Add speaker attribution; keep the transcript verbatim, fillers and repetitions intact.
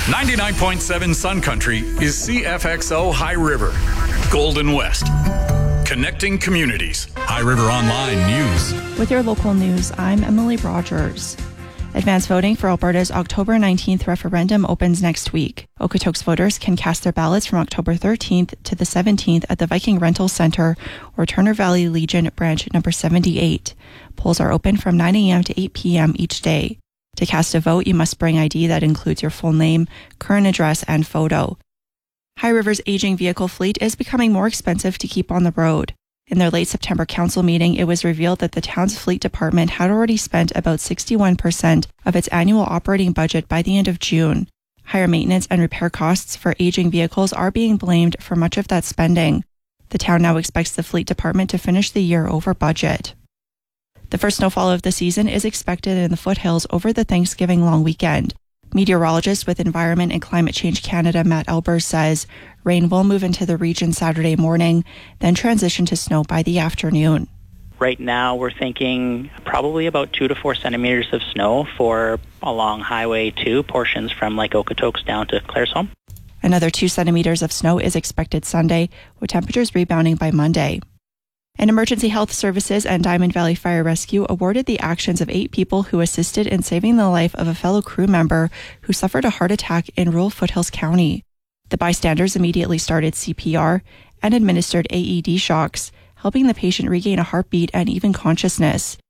Speaker 1: ninety-nine point seven Sun Country is C F X O High River, Golden West. Connecting communities. High River Online News.
Speaker 2: With your local news, I'm Emily Rogers. Advance voting for Alberta's October nineteenth referendum opens next week. Okotoks voters can cast their ballots from October thirteenth to the seventeenth at the Viking Rental Centre or Turner Valley Legion branch number seventy-eight. Polls are open from nine a.m. to eight p.m. each day. To cast a vote, you must bring I D that includes your full name, current address, and photo. High River's aging vehicle fleet is becoming more expensive to keep on the road. In their late September council meeting, it was revealed that the town's fleet department had already spent about sixty-one percent of its annual operating budget by the end of June. Higher maintenance and repair costs for aging vehicles are being blamed for much of that spending. The town now expects the fleet department to finish the year over budget. The first snowfall of the season is expected in the foothills over the Thanksgiving long weekend. Meteorologist with Environment and Climate Change Canada, Matt Albers, says rain will move into the region Saturday morning, then transition to snow by the afternoon.
Speaker 3: Right now, we're thinking probably about two to four centimeters of snow for along Highway two, portions from Lake Okotoks down to Claresholm.
Speaker 2: Another two centimeters of snow is expected Sunday, with temperatures rebounding by Monday. And Emergency Health Services and Diamond Valley Fire Rescue awarded the actions of eight people who assisted in saving the life of a fellow crew member who suffered a heart attack in rural Foothills County. The bystanders immediately started C P R and administered A E D shocks, helping the patient regain a heartbeat and even consciousness.